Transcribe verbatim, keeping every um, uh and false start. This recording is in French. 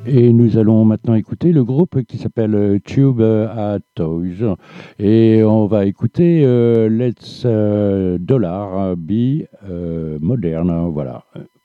Et nous allons maintenant écouter le groupe qui s'appelle euh, Tube à Toys. Et on va écouter euh, Let's euh, Dollar Be euh, Modern. Voilà.